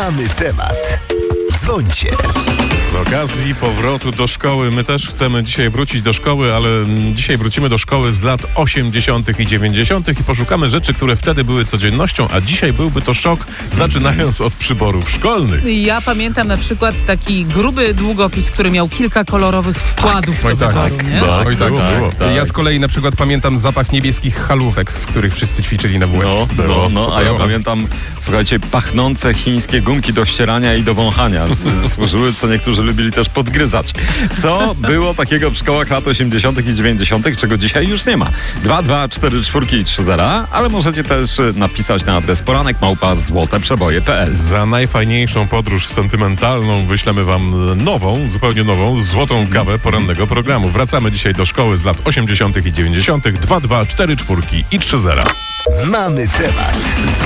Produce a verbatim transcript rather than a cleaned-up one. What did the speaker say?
Mamy temat. Dzwońcie. Z okazji powrotu do szkoły, my też chcemy dzisiaj wrócić do szkoły, ale dzisiaj wrócimy do szkoły z lat osiemdziesiątych i dziewięćdziesiątych i poszukamy rzeczy, które wtedy były codziennością, a dzisiaj byłby to szok, zaczynając od przyborów szkolnych. Ja pamiętam na przykład taki gruby długopis, który miał kilka kolorowych wkładów Oj, do tak, wyboru, tak, nie? tak, Oj, było, tak, było. tak. Ja z kolei na przykład pamiętam zapach niebieskich halówek, w których wszyscy ćwiczyli na W F. No, Było, no, no, a ja było. pamiętam, słuchajcie, pachnące chińskie gumki do ścierania i do wąchania. Z, służyły, co niektórzy lubili też podgryzać. Co było takiego w szkołach lat osiemdziesiątych i dziewięćdziesiątych, czego dzisiaj już nie ma? dwa dwa cztery cztery i trzy zero, ale możecie też napisać na adres poranek małpa złote przeboje kropka p l. Za najfajniejszą podróż sentymentalną wyślemy wam nową, zupełnie nową, złotą kawę porannego programu. Wracamy dzisiaj do szkoły z lat osiemdziesiątych i dziewięćdziesiątych. dwa dwa cztery cztery i trzy zero. Mamy temat.